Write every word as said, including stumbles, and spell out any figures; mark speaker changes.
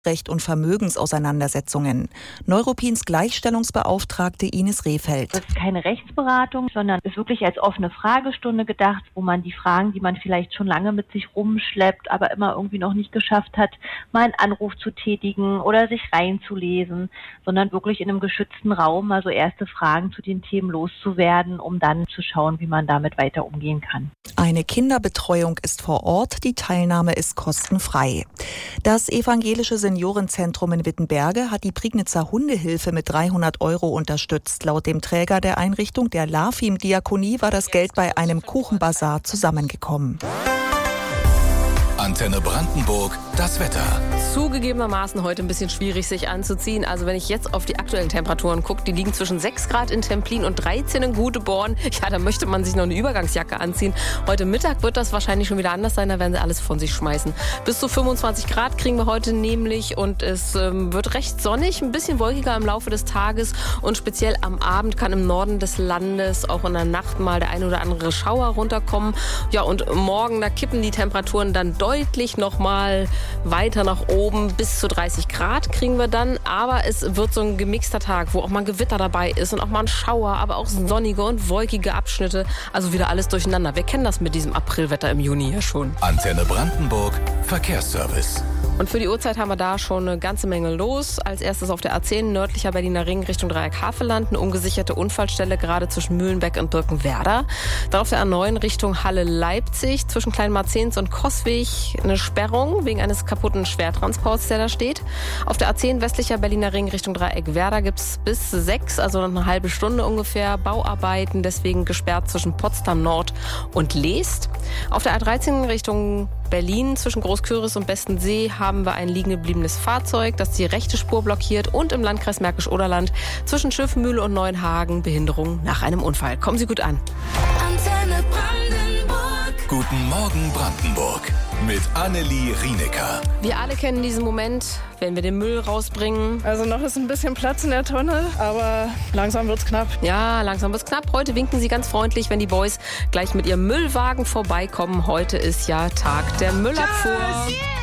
Speaker 1: Recht und Vermögensauseinandersetzungen. Neuruppins Gleichstellungsbeauftragte Ines Rehfeld.
Speaker 2: Das ist keine Rechtsberatung, sondern ist wirklich als offene Fragestunde gedacht, wo man die Fragen, die man vielleicht schon lange mit sich rumschleppt, aber immer irgendwie noch nicht geschafft hat, mal einen Anruf zu tätigen oder sich reinzulesen, sondern wirklich in einem geschützten Raum mal so erste Fragen zu den Themen loszuwerden, um dann zu schauen, wie man damit weiter umgehen kann.
Speaker 1: Eine Kinderbetreuung ist vor Ort, die Teilnahme ist kostenfrei. Das evangelische Seniorenzentrum in Wittenberge hat die Prignitzer Hundehilfe mit dreihundert Euro unterstützt. Laut dem Träger der Einrichtung, der Lafim-Diakonie, war das Geld bei einem Kuchenbazar zusammengekommen.
Speaker 3: Antenne Brandenburg, das Wetter.
Speaker 4: Zugegebenermaßen heute ein bisschen schwierig, sich anzuziehen. Also wenn ich jetzt auf die aktuellen Temperaturen gucke, die liegen zwischen sechs Grad in Templin und dreizehn in Guteborn. Ja, da möchte man sich noch eine Übergangsjacke anziehen. Heute Mittag wird das wahrscheinlich schon wieder anders sein. Da werden sie alles von sich schmeißen. Bis zu fünfundzwanzig Grad kriegen wir heute nämlich. Und es ähm, wird recht sonnig, ein bisschen wolkiger im Laufe des Tages. Und speziell am Abend kann im Norden des Landes auch in der Nacht mal der ein oder andere Schauer runterkommen. Ja, und morgen, da kippen die Temperaturen dann deutlich noch mal weiter nach oben. Bis zu dreißig Grad kriegen wir dann. Aber es wird so ein gemixter Tag, wo auch mal ein Gewitter dabei ist und auch mal ein Schauer, aber auch sonnige und wolkige Abschnitte. Also wieder alles durcheinander. Wir kennen das mit diesem Aprilwetter im Juni ja schon.
Speaker 3: Antenne Brandenburg, Verkehrsservice.
Speaker 4: Und für die Uhrzeit haben wir da schon eine ganze Menge los. Als erstes auf der A zehn nördlicher Berliner Ring Richtung Dreieck-Havelland eine ungesicherte Unfallstelle gerade zwischen Mühlenbeck und Birkenwerder. Dann auf der A neun Richtung Halle-Leipzig zwischen Kleinmarzens und Coswig eine Sperrung wegen eines kaputten Schwertransports, der da steht. Auf der A zehn westlicher Berliner Ring Richtung Dreieck-Werder gibt es bis sechs, also noch eine halbe Stunde ungefähr, Bauarbeiten, deswegen gesperrt zwischen Potsdam Nord und Leest. Auf der A dreizehn Richtung Berlin zwischen Großküritz und Bestensee haben wir ein liegen gebliebenes Fahrzeug, das die rechte Spur blockiert, und im Landkreis Märkisch-Oderland zwischen Schiffmühle und Neuenhagen Behinderung nach einem Unfall. Kommen Sie gut an.
Speaker 3: Antenne Brandenburg. Guten Morgen Brandenburg mit Annelie Rienecker.
Speaker 4: Wir alle kennen diesen Moment, wenn wir den Müll rausbringen.
Speaker 5: Also noch ist ein bisschen Platz in der Tonne, aber langsam wird's knapp.
Speaker 4: Ja, langsam wird's knapp. Heute winken sie ganz freundlich, wenn die Boys gleich mit ihrem Müllwagen vorbeikommen. Heute ist ja Tag der Müllabfuhr.